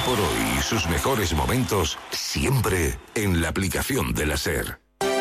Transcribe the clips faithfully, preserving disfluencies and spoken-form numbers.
por hoy y sus mejores momentos siempre en la aplicación de la SER.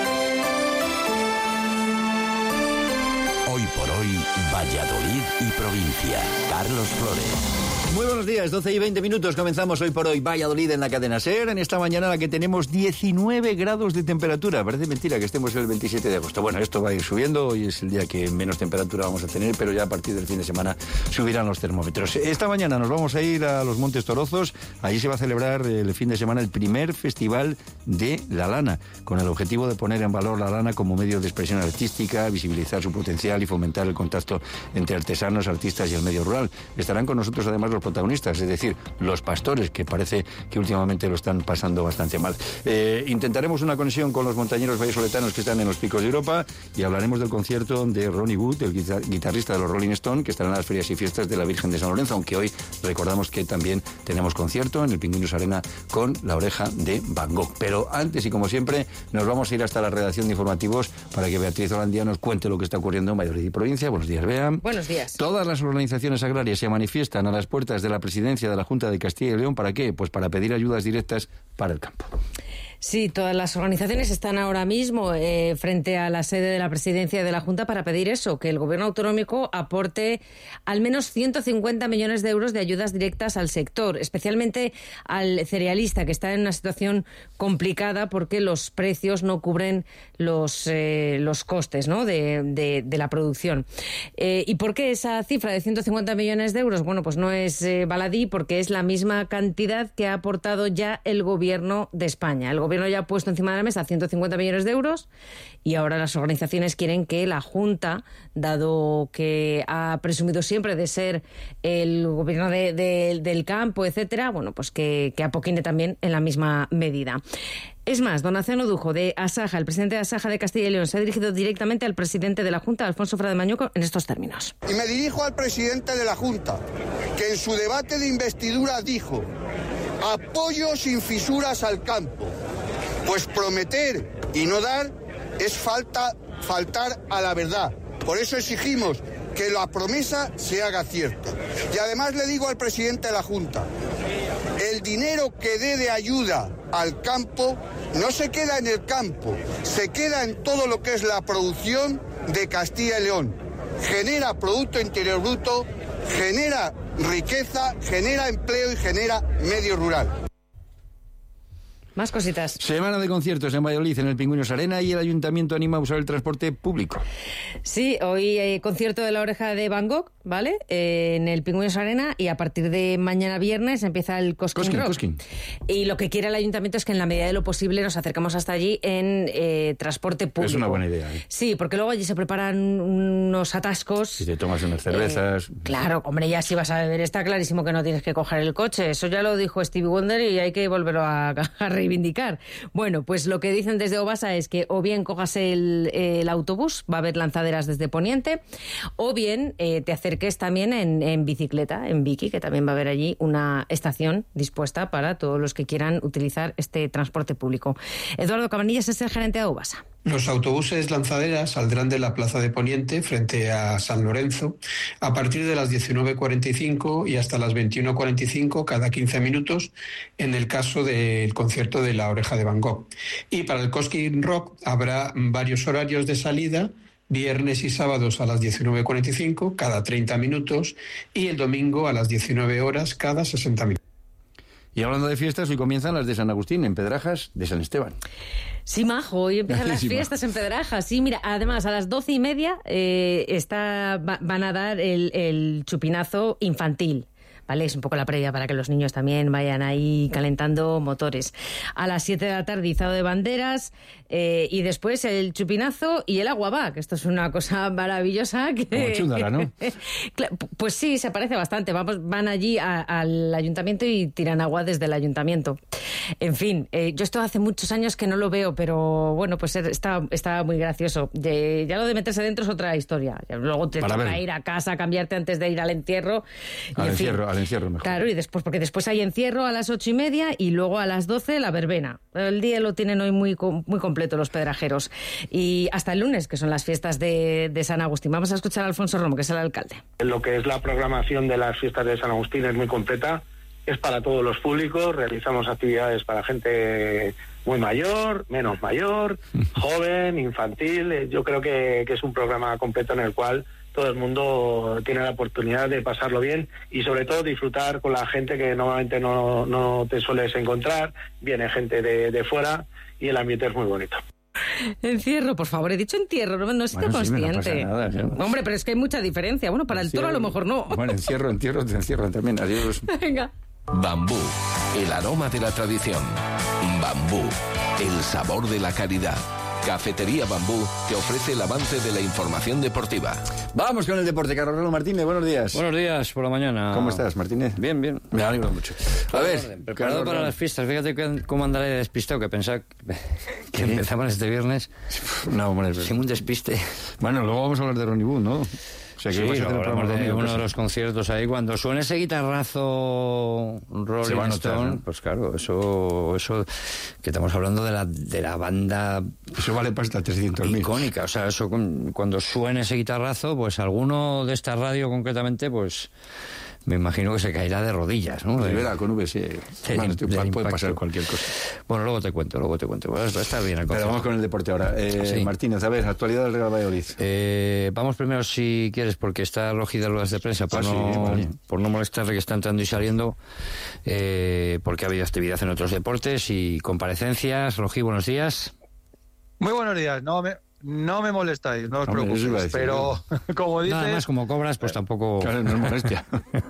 Hoy por hoy, Valladolid y provincia. Carlos Flores. Muy buenos días, doce y veinte minutos. Comenzamos Hoy por Hoy Valladolid en la cadena SER. En esta mañana en la que tenemos diecinueve grados de temperatura. Parece mentira que estemos el veintisiete de agosto. Bueno, esto va a ir subiendo. Hoy es el día que menos temperatura vamos a tener, pero ya a partir del fin de semana subirán los termómetros. Esta mañana nos vamos a ir a los Montes Torozos. Allí se va a celebrar el fin de semana el primer festival de la lana, con el objetivo de poner en valor la lana como medio de expresión artística, visibilizar su potencial y fomentar el contacto entre artesanos, artistas y el medio rural. Estarán con nosotros además los protagonistas, es decir, los pastores, que parece que últimamente lo están pasando bastante mal. Eh, intentaremos una conexión con los montañeros vallesoletanos que están en los picos de Europa y hablaremos del concierto de Ronnie Wood, el guitarrista de los Rolling Stones, que estará en las ferias y fiestas de la Virgen de San Lorenzo, aunque hoy recordamos que también tenemos concierto en el Pingüinos Arena con La Oreja de Van Gogh. Pero antes, y como siempre, nos vamos a ir hasta la redacción de informativos para que Beatriz Holandía nos cuente lo que está ocurriendo en Valladolid y provincia. Buenos días, Bea. Buenos días. Todas las organizaciones agrarias se manifiestan a las puertas de la presidencia de la Junta de Castilla y León. ¿Para qué? Pues para pedir ayudas directas para el campo. Sí, todas las organizaciones están ahora mismo eh, frente a la sede de la presidencia de la Junta para pedir eso, que el gobierno autonómico aporte al menos ciento cincuenta millones de euros de ayudas directas al sector, especialmente al cerealista, que está en una situación complicada porque los precios no cubren los, eh, los costes, ¿no?, de, de, de la producción. Eh, ¿Y por qué esa cifra de ciento cincuenta millones de euros? Bueno, pues no es eh, baladí, porque es la misma cantidad que ha aportado ya el gobierno de España. El gobierno ya ha puesto encima de la mesa ciento cincuenta millones de euros y ahora las organizaciones quieren que la Junta, dado que ha presumido siempre de ser el gobierno de, de, del campo, etcétera, bueno, pues que, que apoquine también en la misma medida. Es más, don Aciano Dujo, de Asaja, el presidente de Asaja de Castilla y León, se ha dirigido directamente al presidente de la Junta, Alfonso Frade Mañuco, en estos términos. Y me dirijo al presidente de la Junta, que en su debate de investidura dijo: apoyo sin fisuras al campo. Pues prometer y no dar es falta, faltar a la verdad. Por eso exigimos que la promesa se haga cierta. Y además le digo al presidente de la Junta: el dinero que dé de ayuda al campo no se queda en el campo, se queda en todo lo que es la producción de Castilla y León. Genera Producto Interior Bruto, genera riqueza, genera empleo y genera medio rural. Más cositas. Semana de conciertos en Valladolid, en el Pingüinos Arena, y el Ayuntamiento anima a usar el transporte público. Sí, hoy hay concierto de La Oreja de Van Gogh, ¿vale? Eh, en el Pingüinos Arena, y a partir de mañana viernes empieza el Cosquín, Cosquín Rock. Cosquín. Y lo que quiere el Ayuntamiento es que en la medida de lo posible nos acercamos hasta allí en eh, transporte público. Es una buena idea, ¿eh? Sí, porque luego allí se preparan unos atascos. Si te tomas unas cervezas... Eh, claro, hombre, ya si vas a beber está clarísimo que no tienes que coger el coche. Eso ya lo dijo Stevie Wonder y hay que volverlo a, a reivindicar. Bueno, pues lo que dicen desde Obasa es que o bien cojas el, el autobús, va a haber lanzaderas desde Poniente, o bien eh, te acerques también en, en bicicleta, en Vicky, que también va a haber allí una estación dispuesta para todos los que quieran utilizar este transporte público. Eduardo Cabanillas es el gerente de Obasa. Los autobuses lanzaderas saldrán de la Plaza de Poniente frente a San Lorenzo a partir de las diecinueve cuarenta y cinco y hasta las veintiuno cuarenta y cinco cada quince minutos en el caso del concierto de La Oreja de Van Gogh. Y para el Cosquín Rock habrá varios horarios de salida, viernes y sábados a las diecinueve cuarenta y cinco cada treinta minutos y el domingo a las diecinueve horas cada sesenta minutos. Y hablando de fiestas, hoy comienzan las de San Agustín, en Pedrajas de San Esteban. Sí, majo, hoy empiezan las sí, fiestas en Pedrajas. Sí, mira, además a las doce y media eh, está, va, van a dar el, el chupinazo infantil. ¿Vale? Es un poco la previa para que los niños también vayan ahí calentando motores. A las siete de la tarde, izado de banderas, eh, y después el chupinazo y el agua va, que esto es una cosa maravillosa. Que... Como Chúndara, ¿no? Pues sí, se parece bastante. Vamos, van allí a, al ayuntamiento y tiran agua desde el ayuntamiento. En fin, eh, yo esto hace muchos años que no lo veo, pero bueno, pues está, está muy gracioso. De, ya lo de meterse dentro es otra historia. Luego te para toca ver. ir a casa, cambiarte antes de ir al entierro. Y Al en encierro, fin, al encierro mejor. Claro, y después, porque después hay encierro a las ocho y media y luego a las doce la verbena. El día lo tienen hoy muy, muy completo los pedrajeros. Y hasta el lunes, que son las fiestas de, de San Agustín. Vamos a escuchar a Alfonso Romo, que es el alcalde. Lo que es la programación de las fiestas de San Agustín es muy completa. es para todos los públicos, realizamos actividades para gente muy mayor, menos mayor, joven, infantil. Eh, yo creo que, que es un programa completo en el cual todo el mundo tiene la oportunidad de pasarlo bien y sobre todo disfrutar con la gente que normalmente no, no te sueles encontrar. Viene gente de, de fuera y el ambiente es muy bonito. Encierro, por favor, he dicho entierro, no, no estoy Bueno, sí, consciente. no pasa nada, ¿sí? Hombre, pero es que hay mucha diferencia. Bueno, para Encierro, el toro a lo mejor no. Bueno, encierro, entierro, te encierran también. Adiós. Venga. Bambú, el aroma de la tradición. Bambú, el sabor de la calidad. Cafetería Bambú te ofrece el avance de la información deportiva. Vamos con el deporte. Carlos Martínez, buenos días. Buenos días, por la mañana. ¿Cómo estás, Martínez? Bien, bien. Me alegro mucho. A ver, Preparado Carlos, para las fiestas. Fíjate que- cómo andaré despistado, que pensaba que empezaban este viernes No, hombre, sin un despiste. bueno, luego vamos a hablar de Ronnie Wood, ¿no? O sea, que Sí, vas a hacer el hablamos programa de domingo, uno casi. de los conciertos ahí. Cuando suene ese guitarrazo Rolling Se va a notar, Stone, ¿no? pues claro, eso, eso que estamos hablando de la, de la banda Eso vale pasta, trescientos mil. icónica. O sea, eso con- cuando suene ese guitarrazo, pues alguno de esta radio concretamente, pues me imagino que se caerá de rodillas, ¿no? De- Rivera con V, sí. del Bueno, im- tío, del puede impacto. pasar cualquier cosa. Bueno, luego te cuento, luego te cuento. Va a estar bien el Pero concierto. vamos con el deporte ahora. Eh, Sí. Martínez, a ver, actualidad del Real Valladolid. Eh, vamos primero, si quieres, porque está Rogi de ruedas de prensa, por, Ah, sí, no, vale. por no molestarle, que está entrando y saliendo, eh, porque ha habido actividad en otros deportes y comparecencias. Rogi, buenos días. Muy buenos días, no me, no me molestáis, no os Hombre, eso iba a preocupéis, decir, pero como Nada más, dices, como cobras, pues tampoco... Claro, no es molestia.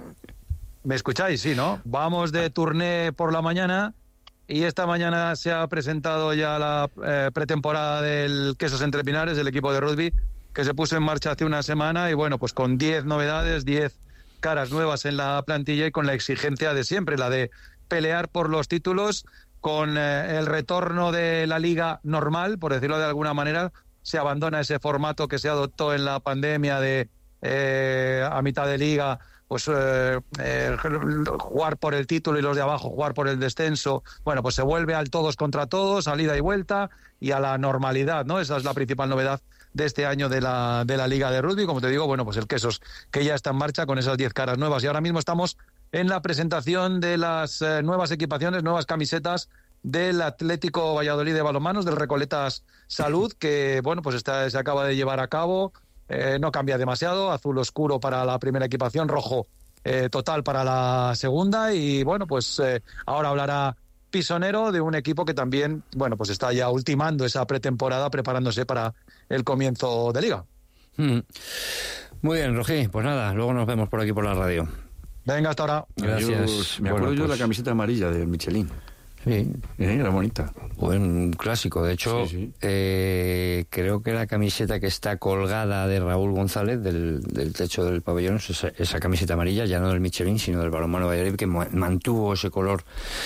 me escucháis, sí, ¿no? Vamos de turné por la mañana y esta mañana se ha presentado ya la eh, pretemporada del Quesos Entre Pinares, del equipo de rugby, que se puso en marcha hace una semana y bueno, pues con diez novedades, diez caras nuevas en la plantilla y con la exigencia de siempre, la de pelear por los títulos, con eh, el retorno de la liga normal, por decirlo de alguna manera, se abandona ese formato que se adoptó en la pandemia de eh, a mitad de liga, pues eh, eh, jugar por el título y los de abajo jugar por el descenso. Bueno, pues se vuelve al todos contra todos, a ida y vuelta y a la normalidad, ¿no? Esa es la principal novedad de este año de la, de la Liga de Rugby. Como te digo, bueno, pues el Quesos que ya está en marcha con esas diez caras nuevas y ahora mismo estamos en la presentación de las eh, nuevas equipaciones, nuevas camisetas del Atlético Valladolid de balonmanos, del Recoletas Salud, que bueno, pues está, se acaba de llevar a cabo. Eh, no cambia demasiado, azul oscuro para la primera equipación, rojo eh, total para la segunda y bueno, pues eh, ahora hablará Pisonero de un equipo que también, bueno, pues está ya ultimando esa pretemporada, preparándose para el comienzo de Liga. Mm. Muy bien, Rogi, pues nada, luego nos vemos por aquí por la radio. Venga, hasta ahora. Gracias. Adiós. Me acuerdo Bueno, yo de pues- la camiseta amarilla del Michelin. Sí, Eh, era bonita. buen clásico. De hecho, Sí, sí. eh, creo que la camiseta que está colgada de Raúl González del, del techo del pabellón es esa, esa camiseta amarilla, ya no del Michelin, sino del balonmano Valladolid, que mo- mantuvo ese color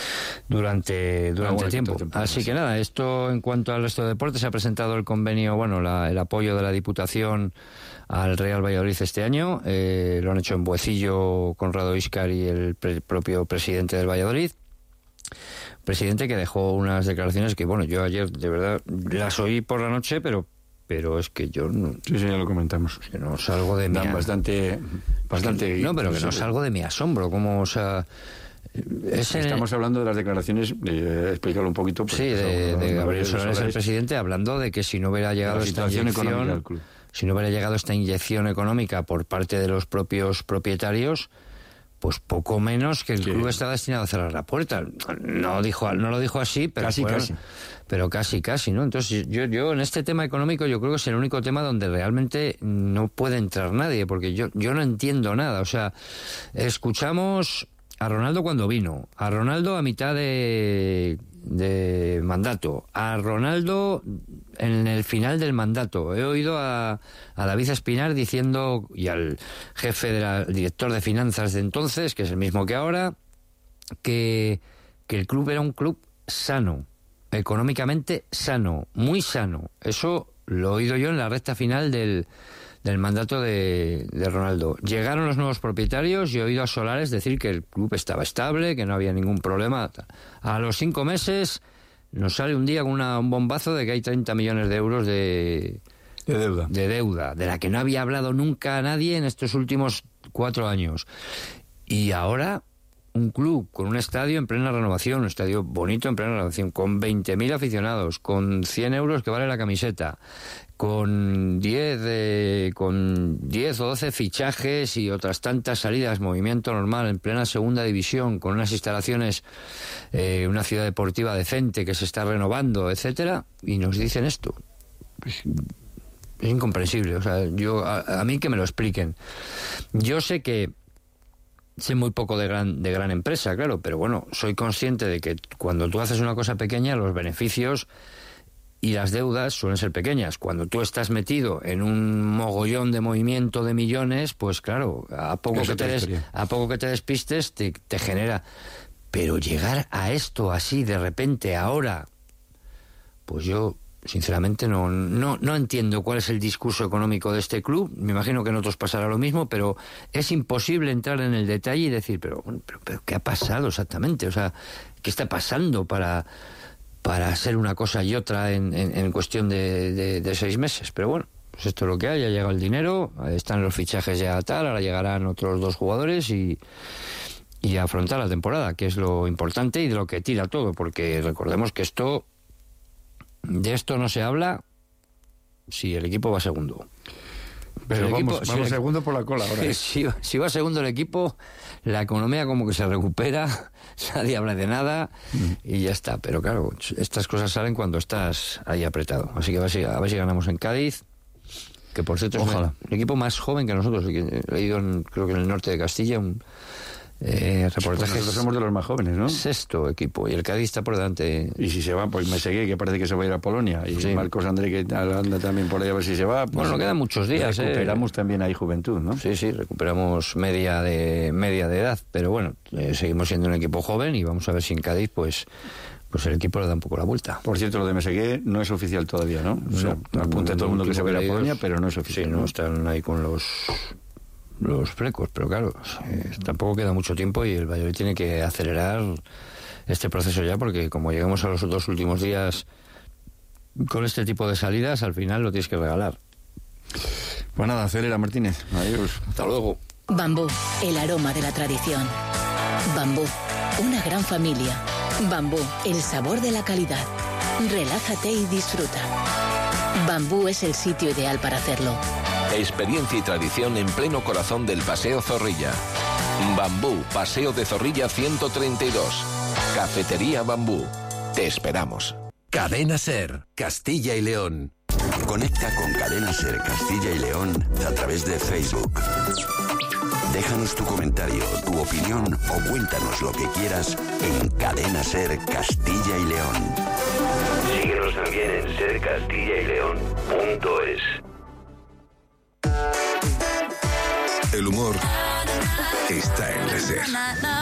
durante, durante bueno, tiempo. temporada, Así sí. que nada, esto en cuanto al resto de deportes, se ha presentado el convenio, bueno, la- el apoyo de la Diputación al Real Valladolid este año. Eh, lo han hecho en Buecillo, Conrado Íscar y el pre- propio presidente del Valladolid. Presidente que dejó unas declaraciones que, bueno, yo ayer de verdad las oí por la noche, pero pero es que yo no, Sí, sí, ya lo comentamos. que no salgo de mi... Dan bastante... bastante No, pero que no salgo de mi asombro, como, o sea... Es en- Estamos hablando de las declaraciones, eh, explícalo un poquito. pues, Sí, de, de Gabriel Solares, el presidente, hablando de que si no hubiera llegado la esta situación económica del inyección, club. si no hubiera llegado esta inyección económica por parte de los propios propietarios, pues poco menos que el Sí. club está destinado a cerrar la puerta. No dijo, no lo dijo así, pero Casi, fueron- casi. pero casi, casi, ¿no? Entonces yo, yo en este tema económico yo creo que es el único tema donde realmente no puede entrar nadie, porque yo, yo no entiendo nada. O sea, escuchamos a Ronaldo cuando vino, a Ronaldo a mitad de, de mandato, a Ronaldo en el final del mandato. He oído a, a David Espinar diciendo, y al jefe del director de finanzas de entonces, que es el mismo que ahora, que, que el club era un club sano, económicamente sano, muy sano. Eso lo he oído yo en la recta final del, del mandato de, de Ronaldo. Llegaron los nuevos propietarios y he oído a Solares decir que el club estaba estable, que no había ningún problema. A los cinco meses nos sale un día con una, un bombazo de que hay treinta millones de euros de, De deuda. de deuda, de la que no había hablado nunca nadie en estos últimos cuatro años. Y ahora un club con un estadio en plena renovación, un estadio bonito en plena renovación, con veinte mil aficionados, con cien euros que vale la camiseta, con diez, eh, con diez o doce fichajes y otras tantas salidas, movimiento normal en plena segunda división, con unas instalaciones, eh, una ciudad deportiva decente que se está renovando, etcétera, y nos dicen esto. Pues, es incomprensible. O sea, yo a, a mí que me lo expliquen. Yo sé que sé muy poco de gran, de gran empresa, claro, pero bueno, soy consciente de que cuando tú haces una cosa pequeña, los beneficios y las deudas suelen ser pequeñas. Cuando tú estás metido en un mogollón de movimiento de millones, pues claro, a poco, que te, des, a poco que te despistes te, te genera. Pero llegar a esto así de repente ahora, pues yo sinceramente no, no, no entiendo cuál es el discurso económico de este club. Me imagino que en otros pasará lo mismo, pero es imposible entrar en el detalle y decir, pero, pero, pero ¿qué ha pasado exactamente? O sea, ¿qué está pasando para, para hacer una cosa y otra en, en, en cuestión de, de, de seis meses? Pero bueno, pues esto es lo que hay, ya llega el dinero, están los fichajes ya tal, ahora llegarán otros dos jugadores y... y a afrontar la temporada, que es lo importante y de lo que tira todo, porque recordemos que esto, de esto no se habla si el equipo va segundo. Pero si vamos, equipo, vamos si segundo por la cola ahora. ¿eh? Si, si va segundo el equipo, la economía como que se recupera, nadie habla de nada mm. y ya está. Pero claro, estas cosas salen cuando estás ahí apretado. Así que a ver si, a ver si ganamos en Cádiz, que por cierto Ojalá. es el equipo más joven que nosotros. He ido, en, creo que en el norte de Castilla, un... Eh, reportajes. Pues nosotros somos de los más jóvenes, ¿no? Sexto equipo, y el Cádiz está por delante. Y si se va, pues me seguí, que parece que se va a ir a Polonia. Y sí. Marcos André, que anda también por ahí a ver si se va. Pues bueno, no quedan muchos días. Recuperamos eh. también ahí juventud, ¿no? Sí, sí, recuperamos media de media de edad. Pero bueno, eh, seguimos siendo un equipo joven y vamos a ver si en Cádiz, pues pues el equipo le da un poco la vuelta. Por cierto, lo de Mesegué no es oficial todavía, ¿no? O sea, no, apunta todo el mundo que se va a ir a Polonia, pero no es oficial. Sí, no, ¿no? Están ahí con los... los flecos, pero claro, eh, tampoco queda mucho tiempo y el Valladolid tiene que acelerar este proceso ya, porque como llegamos a los dos últimos días con este tipo de salidas, al final lo tienes que regalar. Pues nada, acelera, Martínez. Adiós. Hasta luego. Bambú, el aroma de la tradición. Bambú, una gran familia. Bambú, el sabor de la calidad. Relájate y disfruta. Bambú es el sitio ideal para hacerlo. Experiencia y tradición en pleno corazón del Paseo Zorrilla. Bambú, Paseo de Zorrilla ciento treinta y dos. Cafetería Bambú. Te esperamos. Cadena Ser, Castilla y León. Conecta con Cadena Ser Castilla y León a través de Facebook. Déjanos tu comentario, tu opinión o cuéntanos lo que quieras en Cadena Ser Castilla y León. Síguenos también en ser castilla y león punto es. El humor está en la Ser.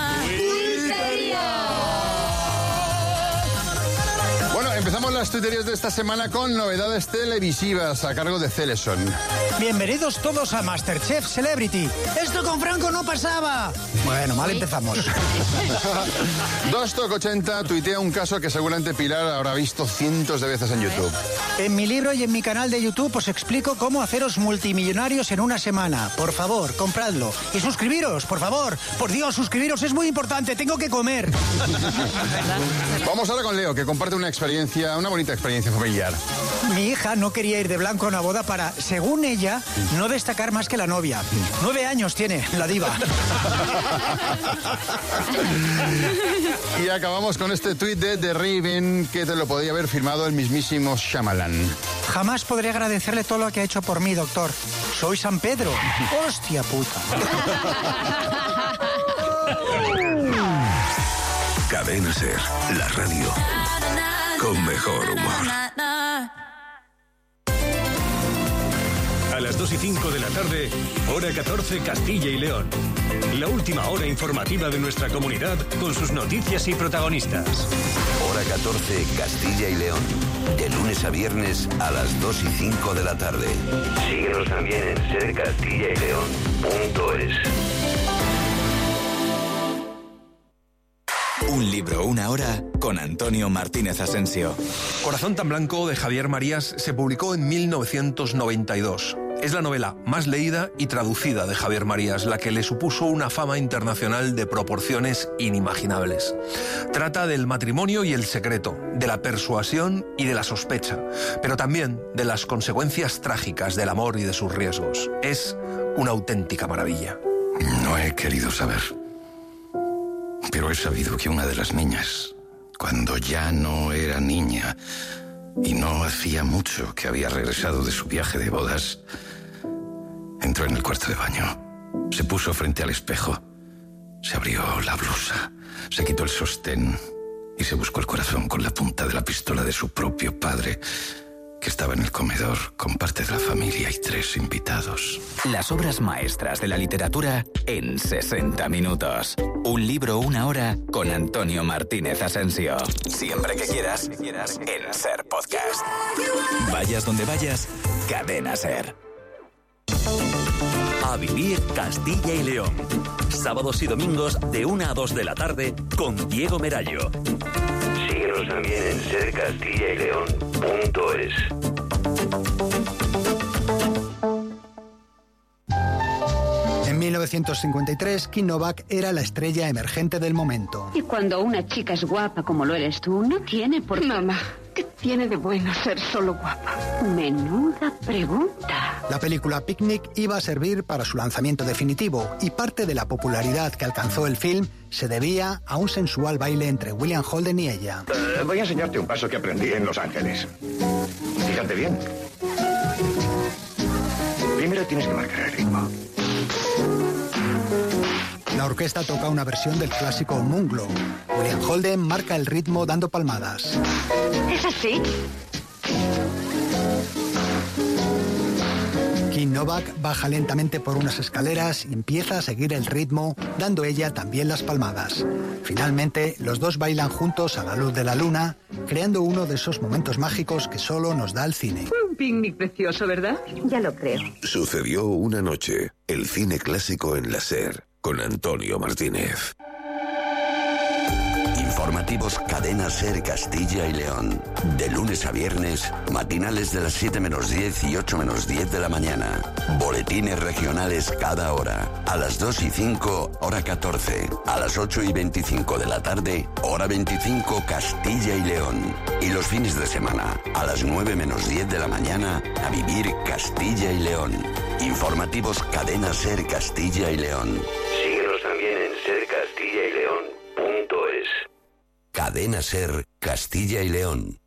Bueno, empezamos las tuiterías de esta semana con novedades televisivas a cargo de Celeson. Bienvenidos todos a Masterchef Celebrity. Esto con Franco no pasaba. Bueno, mal empezamos. Dostock ochenta tuitea un caso que seguramente Pilar habrá visto cientos de veces en YouTube. En mi libro y en mi canal de YouTube os explico cómo haceros multimillonarios en una semana. Por favor, compradlo. Y suscribiros, por favor. Por Dios, suscribiros, es muy importante. Tengo que comer. Vamos ahora con Leo, que comparte una experiencia, una bonita experiencia familiar. Mi hija no quería ir de blanco a una boda para, según ella, no destacar más que la novia. Nueve años tiene, la diva. Y acabamos con este tuit de The Raven, que te lo podría haber firmado el mismísimo Shyamalan. Jamás podré agradecerle todo lo que ha hecho por mí, doctor. Soy San Pedro. Hostia puta. Cadena Ser, la radio con mejor humor. A las dos y cinco de la tarde, hora catorce, Castilla y León. La última hora informativa de nuestra comunidad con sus noticias y protagonistas. Hora catorce, Castilla y León. De lunes a viernes a las dos y cinco de la tarde. Síguenos también en ser castilla y león punto es. Un libro, una hora, con Antonio Martínez Asensio. Corazón tan blanco de Javier Marías se publicó en mil novecientos noventa y dos. Es la novela más leída y traducida de Javier Marías, la que le supuso una fama internacional de proporciones inimaginables. Trata del matrimonio y el secreto, de la persuasión y de la sospecha, pero también de las consecuencias trágicas del amor y de sus riesgos. Es una auténtica maravilla. No he querido saber, pero he sabido que una de las niñas, cuando ya no era niña y no hacía mucho que había regresado de su viaje de bodas, entró en el cuarto de baño, se puso frente al espejo, se abrió la blusa, se quitó el sostén y se buscó el corazón con la punta de la pistola de su propio padre, que estaba en el comedor con parte de la familia y tres invitados. Las obras maestras de la literatura en sesenta minutos. Un libro, una hora con Antonio Martínez Asensio. Siempre que quieras, en Ser Podcast. Vayas donde vayas, Cadena Ser. A vivir Castilla y León. Sábados y domingos de una a dos de la tarde con Diego Merallo. Síguenos también en ser castilla y león punto es. En mil novecientos cincuenta y tres, Kim Novak era la estrella emergente del momento. Y cuando una chica es guapa como lo eres tú, no tiene por qué... Mamá, ¿qué tiene de bueno ser solo guapa? Menuda pregunta. La película Picnic iba a servir para su lanzamiento definitivo y parte de la popularidad que alcanzó el film se debía a un sensual baile entre William Holden y ella. Uh, voy a enseñarte un paso que aprendí en Los Ángeles. Fíjate bien. Primero tienes que marcar el ritmo. La orquesta toca una versión del clásico Moon Glow. William Holden marca el ritmo dando palmadas. ¿Es así? Kim Novak baja lentamente por unas escaleras y empieza a seguir el ritmo, dando ella también las palmadas. Finalmente, los dos bailan juntos a la luz de la luna, creando uno de esos momentos mágicos que solo nos da el cine. Fue un picnic precioso, ¿verdad? Ya lo creo. Sucedió una noche, el cine clásico en la SER, con Antonio Martínez. Informativos Cadena Ser Castilla y León. De lunes a viernes, matinales de las siete menos diez y ocho menos diez de la mañana. Boletines regionales cada hora. A las dos y cinco, hora catorce. A las ocho y veinticinco de la tarde, hora veinticinco, Castilla y León. Y los fines de semana, a las nueve menos diez de la mañana, a vivir Castilla y León. Informativos Cadena Ser Castilla y León. Síguenos también en ser castilla y león punto es. Cadena Ser Castilla y León.